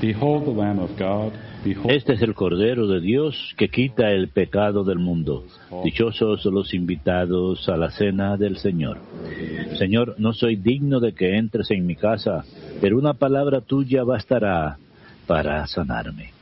Behold the Lamb of God. Behold. Este es el Cordero de Dios que quita el pecado del mundo. Dichosos los invitados a la cena del Señor. Señor, no soy digno de que entres en mi casa, pero una palabra tuya bastará para sanarme.